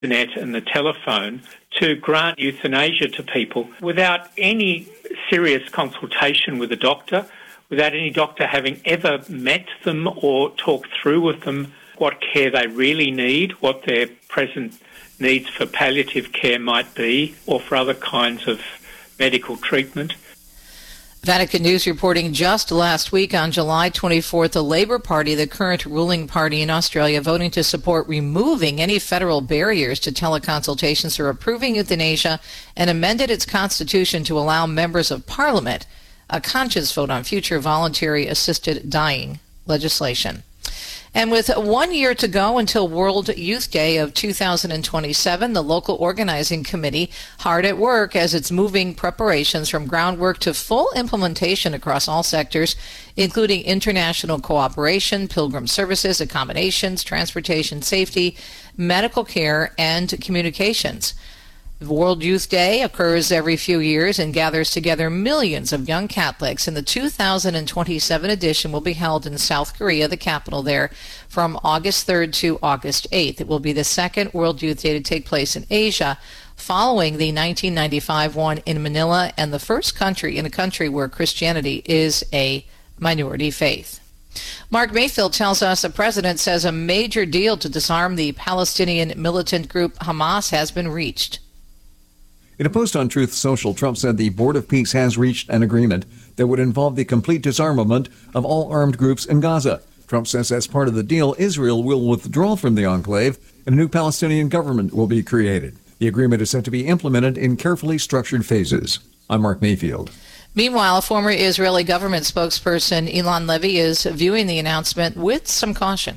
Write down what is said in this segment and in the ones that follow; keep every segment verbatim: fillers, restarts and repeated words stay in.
internet and the telephone to grant euthanasia to people without any serious consultation with a doctor, without any doctor having ever met them or talked through with them what care they really need, what their present needs for palliative care might be, or for other kinds of medical treatment. Vatican News reporting just last week on July twenty-fourth, the Labour Party, the current ruling party in Australia, voting to support removing any federal barriers to teleconsultations or approving euthanasia, and amended its constitution to allow members of Parliament a conscience vote on future voluntary assisted dying legislation. And with one year to go until World Youth Day of two thousand twenty-seven, the local organizing committee hard at work as it's moving preparations from groundwork to full implementation across all sectors, including international cooperation, pilgrim services, accommodations, transportation safety, medical care, and communications. World Youth Day occurs every few years and gathers together millions of young Catholics, and the two thousand twenty-seven edition will be held in South Korea, the capital there, from August third to August eighth. It will be the second World Youth Day to take place in Asia, following the nineteen ninety-five one in Manila, and the first country in a country where Christianity is a minority faith. Mark Mayfield tells us the president says a major deal to disarm the Palestinian militant group Hamas has been reached. In a post on Truth Social, Trump said the Board of Peace has reached an agreement that would involve the complete disarmament of all armed groups in Gaza. Trump says as part of the deal, Israel will withdraw from the enclave and a new Palestinian government will be created. The agreement is set to be implemented in carefully structured phases. I'm Mark Mayfield. Meanwhile, former Israeli government spokesperson Ilan Levy is viewing the announcement with some caution.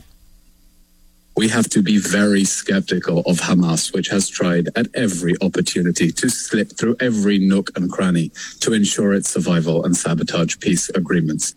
We have to be very skeptical of Hamas, which has tried at every opportunity to slip through every nook and cranny to ensure its survival and sabotage peace agreements.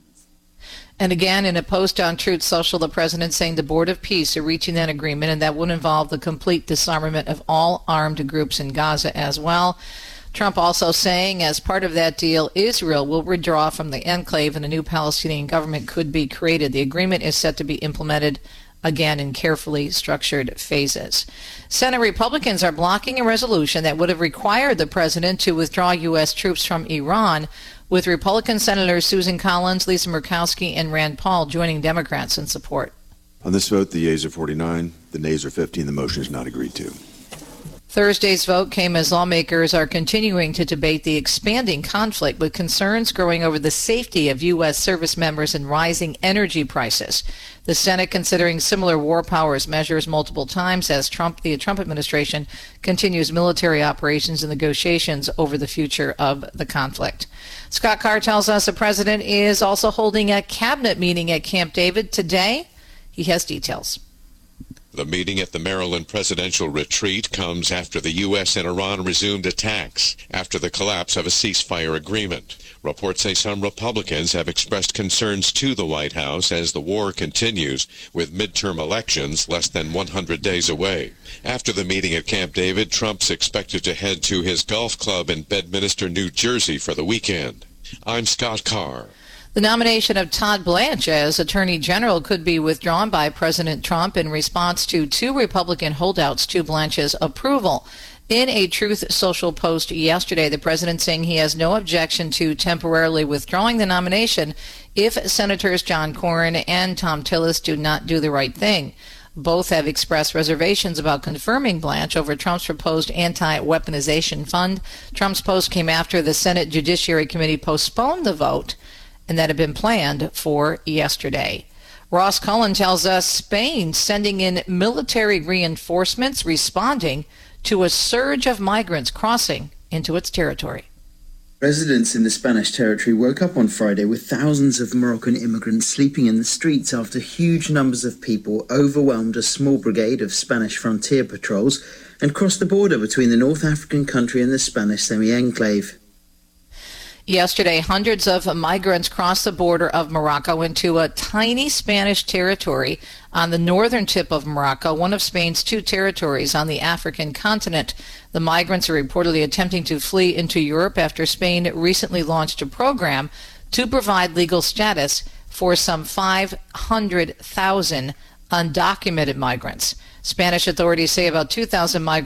And again, in a post on Truth Social, the president saying the Board of Peace are reaching that agreement, and that would involve the complete disarmament of all armed groups in Gaza as well. Trump also saying as part of that deal, Israel will withdraw from the enclave and a new Palestinian government could be created. The agreement is set to be implemented again in carefully structured phases. Senate Republicans are blocking a resolution that would have required the president to withdraw U S troops from Iran, with Republican Senators Susan Collins, Lisa Murkowski, and Rand Paul joining Democrats in support. On this vote, the yeas are forty-nine, the nays are fifteen. The motion is not agreed to. Thursday's vote came as lawmakers are continuing to debate the expanding conflict, with concerns growing over the safety of U S service members and rising energy prices. The Senate considering similar war powers measures multiple times as Trump, the Trump administration continues military operations and negotiations over the future of the conflict. Scott Carr tells us the president is also holding a cabinet meeting at Camp David today. He has details. The meeting at the Maryland presidential retreat comes after the U S and Iran resumed attacks after the collapse of a ceasefire agreement. Reports say some Republicans have expressed concerns to the White House as the war continues, with midterm elections less than one hundred days away. After the meeting at Camp David, Trump's expected to head to his golf club in Bedminster, New Jersey for the weekend. I'm Scott Carr. The nomination of Todd Blanche as Attorney General could be withdrawn by President Trump in response to two Republican holdouts to Blanche's approval. In a Truth Social post yesterday, the president saying he has no objection to temporarily withdrawing the nomination if Senators John Cornyn and Thom Tillis do not do the right thing. Both have expressed reservations about confirming Blanche over Trump's proposed anti-weaponization fund. Trump's post came after the Senate Judiciary Committee postponed the vote, and that had been planned for yesterday. Ross Cullen tells us Spain sending in military reinforcements responding to a surge of migrants crossing into its territory. Residents in the Spanish territory woke up on Friday with thousands of Moroccan immigrants sleeping in the streets after huge numbers of people overwhelmed a small brigade of Spanish frontier patrols and crossed the border between the North African country and the Spanish semi-enclave. Yesterday, hundreds of migrants crossed the border of Morocco into a tiny Spanish territory on the northern tip of Morocco, one of Spain's two territories on the African continent. The migrants are reportedly attempting to flee into Europe after Spain recently launched a program to provide legal status for some five hundred thousand undocumented migrants. Spanish authorities say about two thousand migrants